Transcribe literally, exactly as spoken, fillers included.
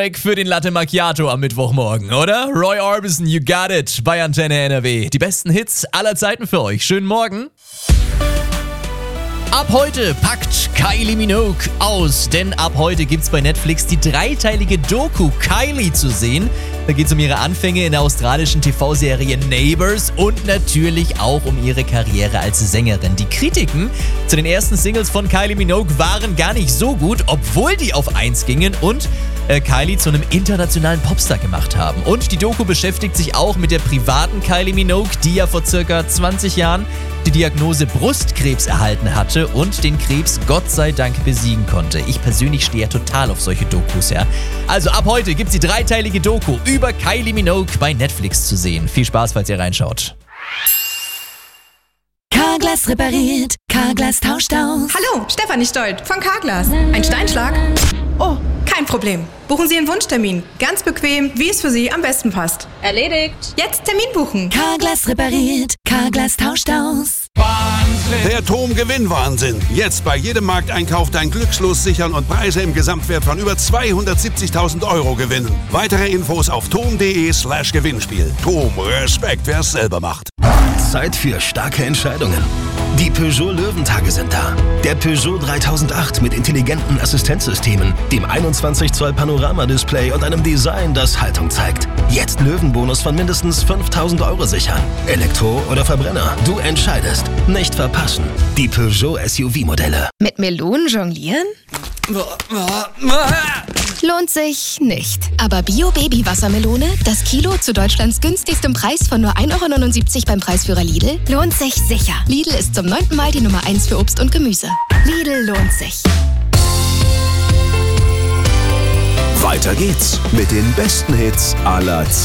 Für den Latte Macchiato am Mittwochmorgen, oder? Roy Orbison, You Got It bei Antenne N R W. Die besten Hits aller Zeiten für euch. Schönen Morgen. Ab heute packt Kylie Minogue aus, denn ab heute gibt's bei Netflix die dreiteilige Doku Kylie zu sehen. Da geht's um ihre Anfänge in der australischen T V-Serie Neighbours und natürlich auch um ihre Karriere als Sängerin. Die Kritiken zu den ersten Singles von Kylie Minogue waren gar nicht so gut, obwohl die auf eins gingen und äh, Kylie zu einem internationalen Popstar gemacht haben. Und die Doku beschäftigt sich auch mit der privaten Kylie Minogue, die ja vor circa zwanzig Jahren die Diagnose Brustkrebs erhalten hatte und den Krebs Gott sei Dank besiegen konnte. Ich persönlich stehe ja total auf solche Dokus, ja. Also ab heute gibt's die dreiteilige Doku über Kylie Minogue bei Netflix zu sehen. Viel Spaß, falls ihr reinschaut. Carglass repariert, Carglass tauscht aus. Hallo, Stefanie Stolt von Carglass. Ein Steinschlag? Oh, kein Problem. Buchen Sie Ihren Wunschtermin. Ganz bequem, wie es für Sie am besten passt. Erledigt. Jetzt Termin buchen. Carglass repariert, Carglass tauscht aus. Der Tom-Gewinn-Wahnsinn. Jetzt bei jedem Markteinkauf dein Glückslos sichern und Preise im Gesamtwert von über zweihundertsiebzigtausend Euro gewinnen. Weitere Infos auf tom.de slash Gewinnspiel. Tom, Respekt, wer es selber macht. Zeit für starke Entscheidungen. Die Peugeot Löwentage sind da. Der Peugeot dreitausendacht mit intelligenten Assistenzsystemen, dem einundzwanzig Zoll Panoramadisplay und einem Design, das Haltung zeigt. Jetzt Löwenbonus von mindestens fünftausend Euro sichern. Elektro oder Verbrenner, du entscheidest. Nicht verpassen. Die Peugeot S U V-Modelle. Mit Melonen jonglieren? Lohnt sich nicht. Aber Bio-Baby-Wassermelone, das Kilo zu Deutschlands günstigstem Preis von nur ein Euro neunundsiebzig beim Preisführer Lidl, lohnt sich sicher. Lidl ist zum neunten Mal die Nummer eins für Obst und Gemüse. Lidl lohnt sich. Weiter geht's mit den besten Hits aller Zeiten.